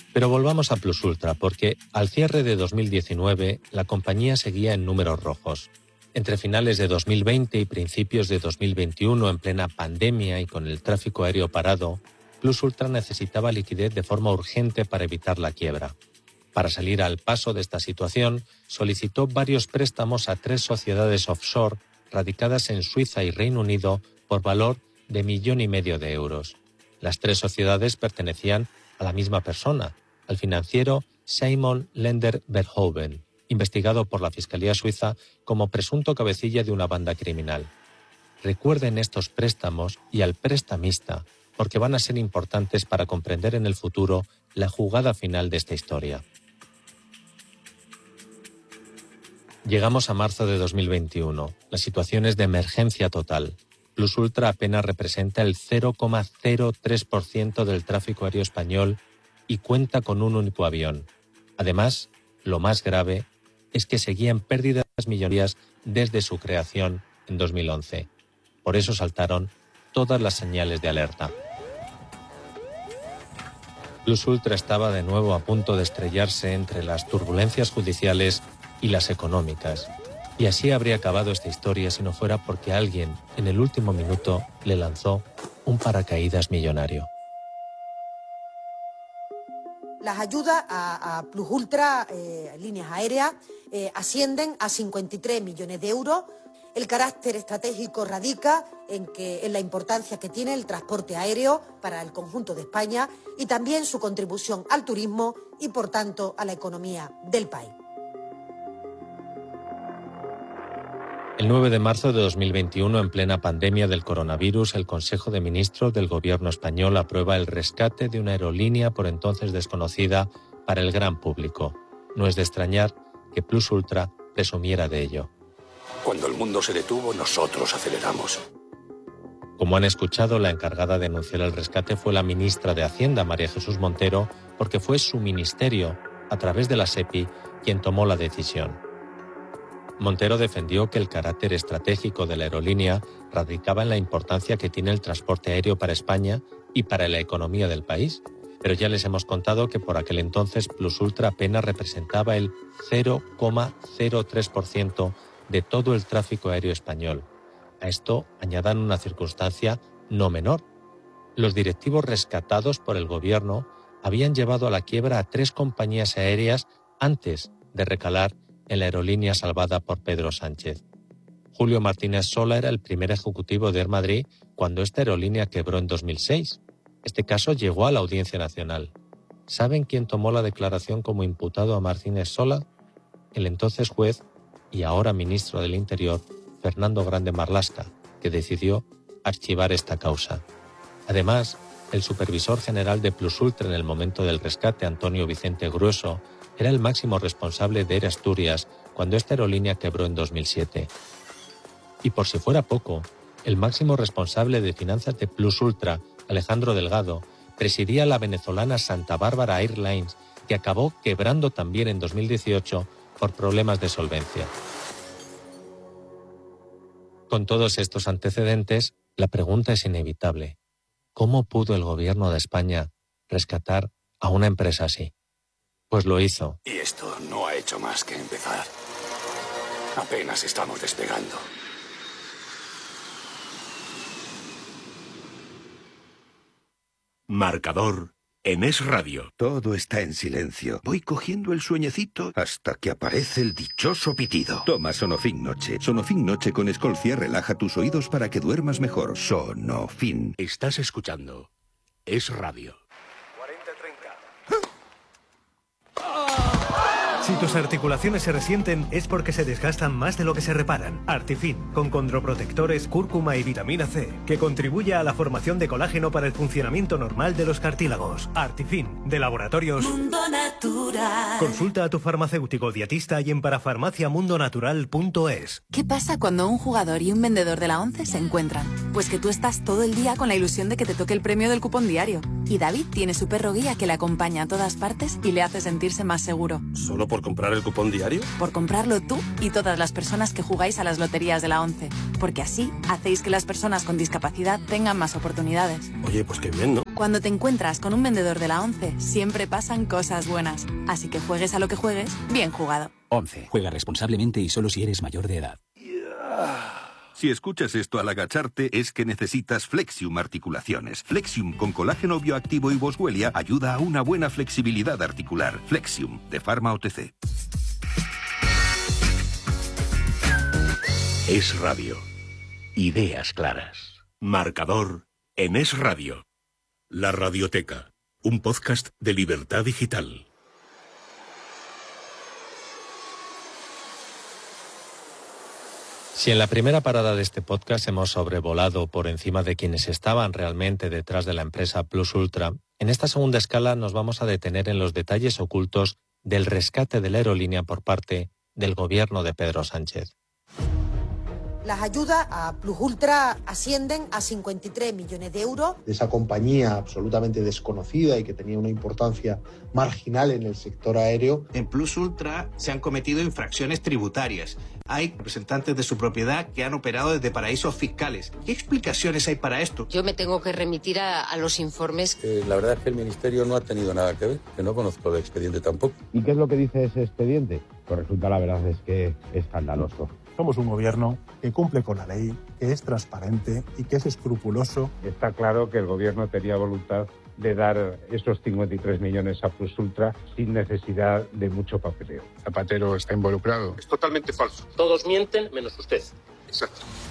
Pero volvamos a Plus Ultra, porque al cierre de 2019 la compañía seguía en números rojos. Entre finales de 2020 y principios de 2021, en plena pandemia y con el tráfico aéreo parado, Plus Ultra necesitaba liquidez de forma urgente para evitar la quiebra. Para salir al paso de esta situación, solicitó varios préstamos a 3 sociedades offshore radicadas en Suiza y Reino Unido por valor de 1,5 millones de euros. Las 3 sociedades pertenecían a la misma persona, al financiero Simon Lender Verhoeven, investigado por la Fiscalía Suiza como presunto cabecilla de una banda criminal. Recuerden estos préstamos y al prestamista, porque van a ser importantes para comprender en el futuro la jugada final de esta historia. Llegamos a marzo de 2021. La situación es de emergencia total. Plus Ultra apenas representa el 0,03% del tráfico aéreo español y cuenta con un único avión. Además, lo más grave es que seguía en pérdidas millonarias desde su creación en 2011. Por eso saltaron todas las señales de alerta. Plus Ultra estaba de nuevo a punto de estrellarse entre las turbulencias judiciales y las económicas. Y así habría acabado esta historia si no fuera porque alguien, en el último minuto, le lanzó un paracaídas millonario. Las ayudas a Plus Ultra, líneas aéreas, ascienden a 53 millones de euros. El carácter estratégico radica en la importancia que tiene el transporte aéreo para el conjunto de España y también su contribución al turismo y, por tanto, a la economía del país. El 9 de marzo de 2021, en plena pandemia del coronavirus, el Consejo de Ministros del Gobierno español aprueba el rescate de una aerolínea por entonces desconocida para el gran público. No es de extrañar que Plus Ultra presumiera de ello. Cuando el mundo se detuvo, nosotros aceleramos. Como han escuchado, la encargada de anunciar el rescate fue la ministra de Hacienda, María Jesús Montero, porque fue su ministerio, a través de la SEPI, quien tomó la decisión. Montero defendió que el carácter estratégico de la aerolínea radicaba en la importancia que tiene el transporte aéreo para España y para la economía del país. Pero ya les hemos contado que por aquel entonces Plus Ultra apenas representaba el 0,03% de todo el tráfico aéreo español. A esto añadan una circunstancia no menor. Los directivos rescatados por el gobierno habían llevado a la quiebra a 3 compañías aéreas antes de recalar en la aerolínea salvada por Pedro Sánchez. Julio Martínez Sola era el primer ejecutivo de Air Madrid cuando esta aerolínea quebró en 2006. Este caso llegó a la Audiencia Nacional. ¿Saben quién tomó la declaración como imputado a Martínez Sola? El entonces juez y ahora ministro del Interior, Fernando Grande Marlaska, que decidió archivar esta causa. Además, el supervisor general de Plus Ultra en el momento del rescate, Antonio Vicente Grueso, era el máximo responsable de Air Asturias cuando esta aerolínea quebró en 2007. Y por si fuera poco, el máximo responsable de finanzas de Plus Ultra, Alejandro Delgado, presidía la venezolana Santa Bárbara Airlines, que acabó quebrando también en 2018 por problemas de solvencia. Con todos estos antecedentes, la pregunta es inevitable. ¿Cómo pudo el gobierno de España rescatar a una empresa así? Pues lo hizo. Y esto no ha hecho más que empezar. Apenas estamos despegando. Marcador en Es Radio. Todo está en silencio. Voy cogiendo el sueñecito hasta que aparece el dichoso pitido. Toma Sonofin Noche. Sonofin Noche con Escolcia relaja tus oídos para que duermas mejor. Sonofin. Estás escuchando Es Radio. Si tus articulaciones se resienten es porque se desgastan más de lo que se reparan. Artifin, con condroprotectores, cúrcuma y vitamina C, que contribuye a la formación de colágeno para el funcionamiento normal de los cartílagos. Artifin, de Laboratorios Mundo Natural. Consulta a tu farmacéutico dietista y en parafarmaciamundonatural.es. ¿Qué pasa cuando un jugador y un vendedor de la ONCE se encuentran? Pues que tú estás todo el día con la ilusión de que te toque el premio del cupón diario. Y David tiene su perro guía que le acompaña a todas partes y le hace sentirse más seguro. ¿Solo por comprar el cupón diario? Por comprarlo tú y todas las personas que jugáis a las loterías de la ONCE. Porque así hacéis que las personas con discapacidad tengan más oportunidades. Oye, pues qué bien, ¿no? Cuando te encuentras con un vendedor de la ONCE, siempre pasan cosas buenas. Así que juegues a lo que juegues, bien jugado. ONCE. Juega responsablemente y solo si eres mayor de edad. Si escuchas esto al agacharte, es que necesitas Flexium Articulaciones. Flexium con colágeno bioactivo y boswellia ayuda a una buena flexibilidad articular. Flexium, de Pharma OTC. Es Radio. Ideas claras. Marcador en Es Radio. La Radioteca. Un podcast de Libertad Digital. Si en la primera parada de este podcast hemos sobrevolado por encima de quienes estaban realmente detrás de la empresa Plus Ultra, en esta segunda escala nos vamos a detener en los detalles ocultos del rescate de la aerolínea por parte del gobierno de Pedro Sánchez. Las ayudas a Plus Ultra ascienden a 53 millones de euros. Esa compañía absolutamente desconocida y que tenía una importancia marginal en el sector aéreo. En Plus Ultra se han cometido infracciones tributarias. Hay representantes de su propiedad que han operado desde paraísos fiscales. ¿Qué explicaciones hay para esto? Yo me tengo que remitir a los informes. La verdad es que el Ministerio no ha tenido nada que ver, que no conozco el expediente tampoco. ¿Y qué es lo que dice ese expediente? Pues resulta, la verdad es que es escandaloso. Somos un gobierno que cumple con la ley, que es transparente y que es escrupuloso. Está claro que el gobierno tenía voluntad de dar esos 53 millones a Plus Ultra sin necesidad de mucho papeleo. Zapatero está involucrado. Es totalmente falso. Todos mienten menos usted. Exacto.